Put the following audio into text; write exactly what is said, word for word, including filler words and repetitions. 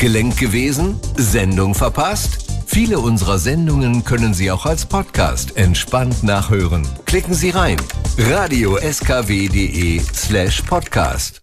Abgelenkt gewesen? Sendung verpasst? Viele unserer Sendungen können Sie auch als Podcast entspannt nachhören. Klicken Sie rein. radio punkt s k w punkt d e slash podcast